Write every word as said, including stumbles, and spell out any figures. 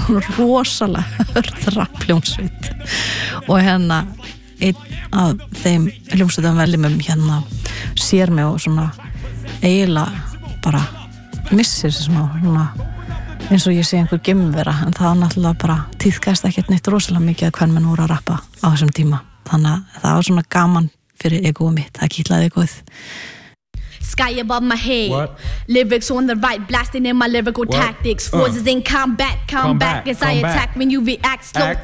rosalega hörð rappljónsveit og hérna einn af þeim hljómsveitarmeðlimum hérna sér mig og svona eiginlega bara missir þessi smá svona eins og ég sé einhver geimvera en það var náttúrulega bara tíðkast ekkert neitt rosalega mikið að hvern menn voru að rappa á þessum tíma þannig að það var svona gaman fyrir egoið mitt, það kýtlaði egoið. Sky above my head. What? Lyrics on the right, blasting in my lyrical What? tactics. Uh. Forces in combat, come, Come back back, as I come attack back. when you react. Slow Act.